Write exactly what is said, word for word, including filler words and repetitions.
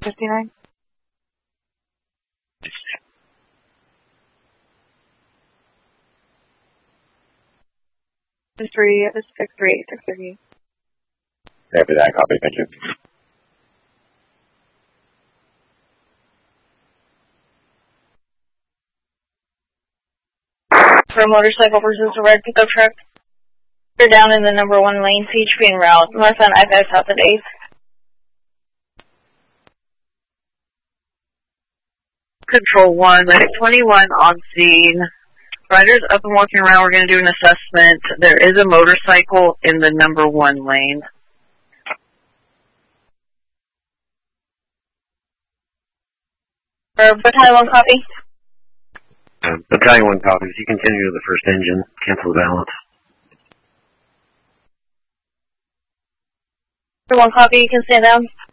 fifty-nine. Three six three eight six thirty. After that, copy. Thank you. For a motorcycle versus a red pickup truck. They're down in the number one lane, P H P en route. North on I five south at eighth. Control one, Medic twenty-one on scene. Riders up and walking around. We're going to do an assessment. There is a motorcycle in the number one lane. For battalion one copy. Uh, battalion one copies. You continue to the first engine. Cancel the balance. For one copy, you can stand down.